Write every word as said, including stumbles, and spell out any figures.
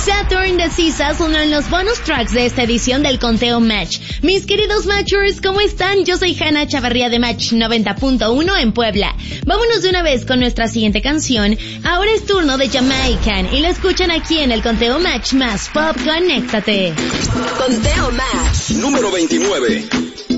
Saturn de S Z A son los bonus tracks de esta edición del Conteo Match. Mis queridos Matchers, ¿cómo están? Yo soy Hanna Chavarría de Match noventa punto uno en Puebla. Vámonos de una vez con nuestra siguiente canción. Ahora es turno de Jamaican y lo escuchan aquí en el Conteo Match más Pop. Conéctate. Conteo Match número veintinueve.